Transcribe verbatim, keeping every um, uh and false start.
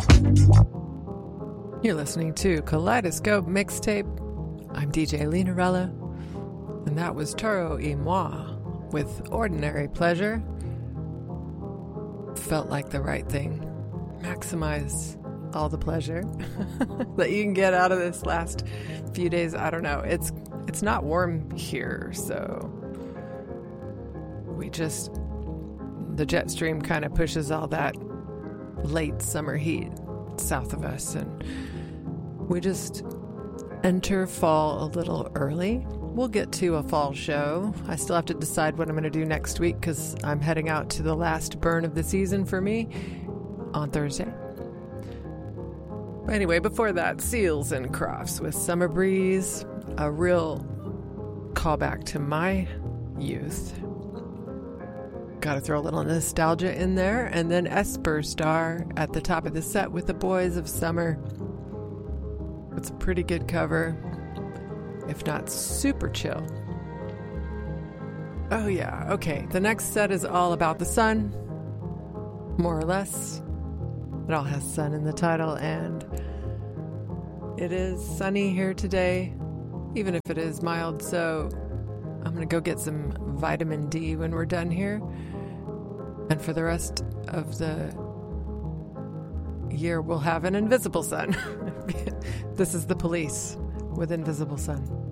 You're listening to Kaleidoscope Mixtape. I'm D J Linarella, and that was Toro y Moi with Ordinary Pleasure. Felt like the right thing. Maximize all the pleasure that you can get out of this last few days. I don't know. It's it's not warm here, so we just, the jet stream kind of pushes all that late summer heat south of us, and we just enter fall a little early. We'll get to a fall show. I still have to decide what I'm going to do next week because I'm heading out to the last burn of the season for me on Thursday. But anyway, before that, Seals and Crofts with Summer Breeze, a real callback to my youth. Got to throw a little nostalgia in there. And then Esper Star at the top of the set with The Boys of Summer. It's a pretty good cover, if not super chill. Oh yeah, okay. The next set is all about the sun, more or less. It all has sun in the title, and it is sunny here today, even if it is mild, so I'm gonna go get some vitamin D when we're done here. And for the rest of the year, we'll have an invisible sun. This is The Police with Invisible Sun.